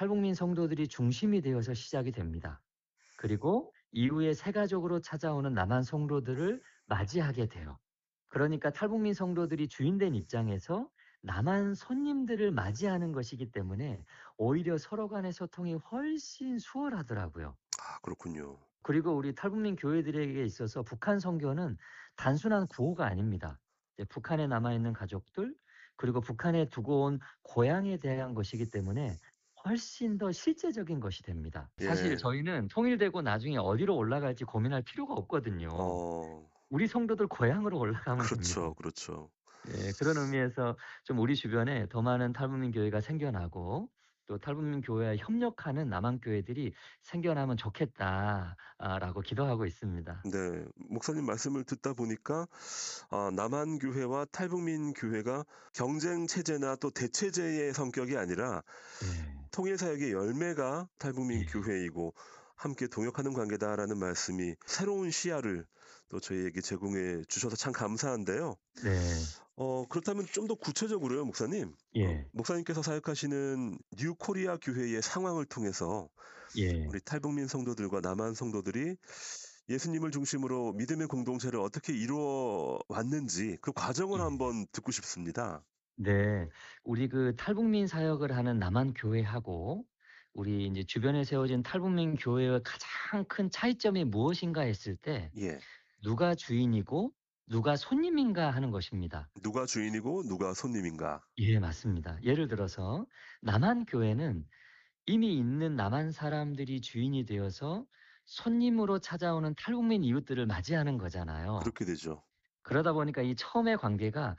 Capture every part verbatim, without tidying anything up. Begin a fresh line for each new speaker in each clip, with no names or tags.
탈북민 성도들이 중심이 되어서 시작이 됩니다. 그리고 이후에 세가족으로 찾아오는 남한 성도들을 맞이하게 돼요. 그러니까 탈북민 성도들이 주인된 입장에서 남한 손님들을 맞이하는 것이기 때문에 오히려 서로 간의 소통이 훨씬 수월하더라고요.
아 그렇군요.
그리고 우리 탈북민 교회들에게 있어서 북한 선교는 단순한 구호가 아닙니다. 이제 북한에 남아있는 가족들, 그리고 북한에 두고 온 고향에 대한 것이기 때문에 훨씬 더 실제적인 것이 됩니다. 사실
예.
저희는 통일되고 나중에 어디로 올라갈지 고민할 필요가 없거든요.
어.
우리 성도들 고향으로 올라가면 됩니다.
그렇죠, 그렇죠.
예, 그런 의미에서 좀 우리 주변에 더 많은 탈북민 교회가 생겨나고 또 탈북민 교회와 협력하는 남한 교회들이 생겨나면 좋겠다 아 라고 기도하고 있습니다.
네. 목사님 말씀을 듣다 보니까 아 남한 교회와 탈북민 교회가 경쟁 체제나 또 대체제의 성격이 아니라
예.
통일 사역의 열매가 탈북민
예.
교회이고 함께 동역하는 관계다라는 말씀이 새로운 시야를 또 저희에게 제공해 주셔서 참 감사한데요.
네.
어 그렇다면 좀 더 구체적으로요, 목사님. 어
예.
목사님께서 사역하시는 뉴 코리아 교회의 상황을 통해서
예.
우리 탈북민 성도들과 남한 성도들이 예수님을 중심으로 믿음의 공동체를 어떻게 이루어 왔는지 그 과정을
예.
한번 듣고 싶습니다.
네. 우리 그 탈북민 사역을 하는 남한 교회하고 우리 인제 주변에 세워진 탈북민 교회의 가장 큰 차이점이 무엇인가 했을 때
예.
누가 주인이고 누가 손님인가 하는 것입니다.
누가 주인이고 누가 손님인가.
예, 맞습니다. 예를 들어서 남한 교회는 이미 있는 남한 사람들이 주인이 되어서 손님으로 찾아오는 탈북민 이웃들을 맞이하는 거잖아요.
그렇게 되죠.
그러다 보니까 이 처음의 관계가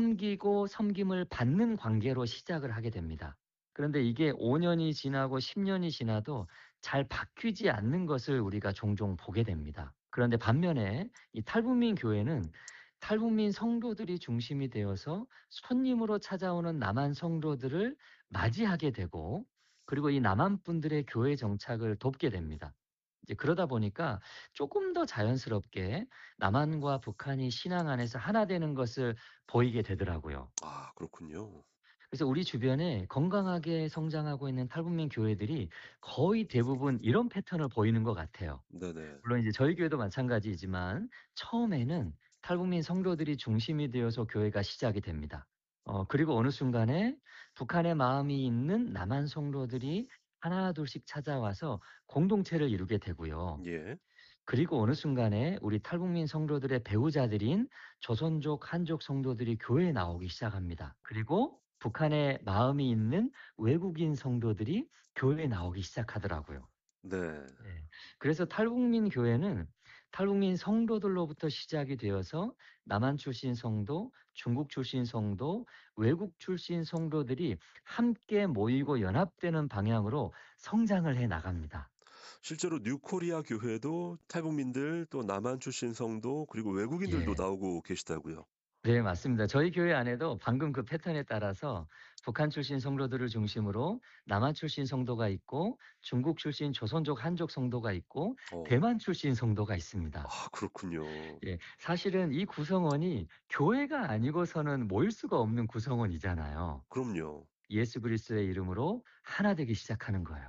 섬기고 섬김을 받는 관계로 시작을 하게 됩니다. 그런데 이게 오 년이 지나고 십 년이 지나도 잘 바뀌지 않는 것을 우리가 종종 보게 됩니다. 그런데 반면에 이 탈북민 교회는 탈북민 성도들이 중심이 되어서 손님으로 찾아오는 남한 성도들을 맞이하게 되고 그리고 이 남한 분들의 교회 정착을 돕게 됩니다. 이제 그러다 보니까 조금 더 자연스럽게 남한과 북한이 신앙 안에서 하나 되는 것을 보이게 되더라고요.
아 그렇군요.
그래서 우리 주변에 건강하게 성장하고 있는 탈북민 교회들이 거의 대부분 이런 패턴을 보이는 것 같아요.
네네.
물론 이제 저희 교회도 마찬가지이지만 처음에는 탈북민 성도들이 중심이 되어서 교회가 시작이 됩니다. 어 그리고 어느 순간에 북한의 마음이 있는 남한 성도들이 하나둘씩 찾아와서 공동체를 이루게 되고요.
예.
그리고 어느 순간에 우리 탈북민 성도들의 배우자들인 조선족, 한족 성도들이 교회에 나오기 시작합니다. 그리고 북한에 마음이 있는 외국인 성도들이 교회에 나오기 시작하더라고요.
네.
네. 그래서 탈북민 교회는 탈북민 성도들로부터 시작이 되어서 남한 출신 성도, 중국 출신 성도, 외국 출신 성도들이 함께 모이고 연합되는 방향으로 성장을 해 나갑니다.
실제로 뉴 코리아 교회도 탈북민들 또 남한 출신 성도 그리고 외국인들도
예.
나오고 계시다고요.
네, 맞습니다. 저희 교회 안에도 방금 그 패턴에 따라서 북한 출신 성도들을 중심으로 남한 출신 성도가 있고 중국 출신 조선족, 한족 성도가 있고
어.
대만 출신 성도가 있습니다.
아 그렇군요.
예. 사실은 이 구성원이 교회가 아니고서는 모일 수가 없는 구성원이잖아요.
그럼요.
예수 그리스도의 이름으로 하나 되기 시작하는 거예요.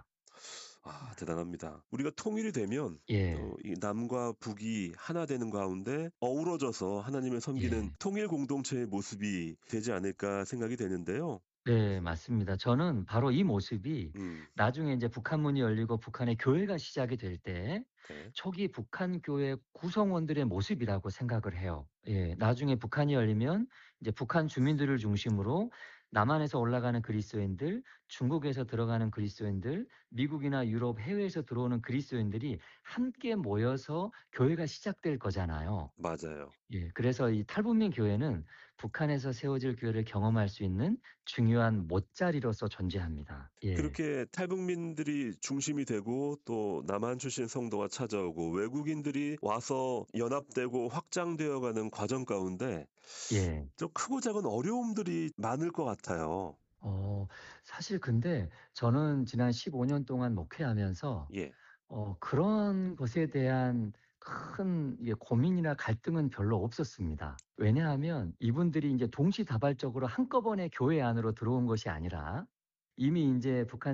아 대단합니다. 우리가 통일이 되면 또
예.
이 남과 북이 하나 되는 가운데 어우러져서 하나님을 섬기는
예.
통일 공동체의 모습이 되지 않을까 생각이 되는데요.
네, 맞습니다. 저는 바로 이 모습이
음.
나중에 인제 북한 문이 열리고 북한의 교회가 시작이 될 때
네.
초기 북한 교회 구성원들의 모습이라고 생각을 해요. 예. 나중에 북한이 열리면 이제 북한 주민들을 중심으로 남한에서 올라가는 그리스도인들, 중국에서 들어가는 그리스도인들, 미국이나 유럽 해외에서 들어오는 그리스도인들이 함께 모여서 교회가 시작될 거잖아요.
맞아요.
예. 그래서 이 탈북민 교회는 북한에서 세워질 교회를 경험할 수 있는 중요한 못자리로서 존재합니다. 예.
그렇게 탈북민들이 중심이 되고 또 남한 출신 성도가 찾아오고 외국인들이 와서 연합되고 확장되어 가는 과정 가운데
예.
좀 크고 작은 어려움들이 많을 것 같아요.
어 사실 근데 저는 지난 십오 년 동안 목회하면서
예.
어 그런 것에 대한 큰 이게 고민이나 갈등은 별로 없었습니다. 왜냐하면 이분들이 인제 동시다발적으로 한꺼번에 교회 안으로 들어온 것이 아니라 이미 인제 북한